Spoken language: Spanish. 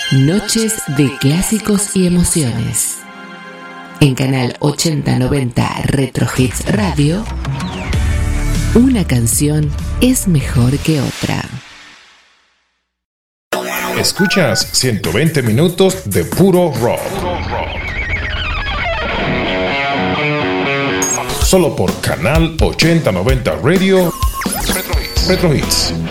Noches de clásicos y emociones. En Canal 8090 Retro Hits Radio, una canción es mejor que otra. Escuchas 120 minutos de puro rock. Solo por Canal 8090 Radio Retro Hits.